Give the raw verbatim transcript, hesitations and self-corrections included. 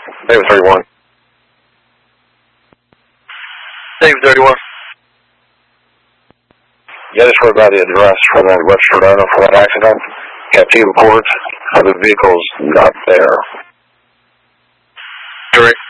David thirty-one. David thirty-one. Yeah, just heard about the address for that West Fredona for that accident. Got two reports of the vehicles not there. Correct.